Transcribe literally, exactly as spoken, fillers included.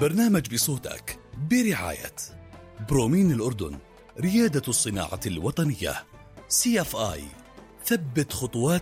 البرنامج بصوتك برعاية برومين الأردن، ريادة الصناعة الوطنية. سي اف آي، ثبت خطوات